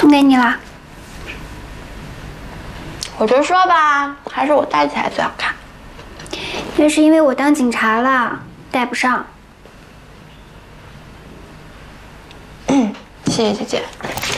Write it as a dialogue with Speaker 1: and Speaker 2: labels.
Speaker 1: 送给你啦。
Speaker 2: 我就说吧，还是我戴起来最好看。
Speaker 1: 那是因为我当警察了，戴不上。
Speaker 2: 谢谢姐姐。